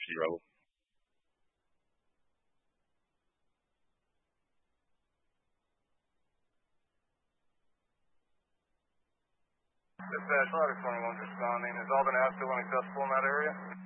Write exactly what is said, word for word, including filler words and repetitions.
Sea Rebel. Dispatch, Ladder twenty-one just sounding. Is Albany still inaccessible in that area?